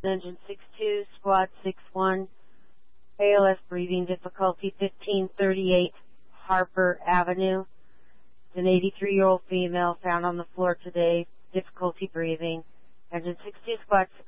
Engine 62, Squad 61, ALS breathing difficulty 1538 Harper Avenue. It's an 83-year-old female found on the floor today, difficulty breathing. Engine 62, Squad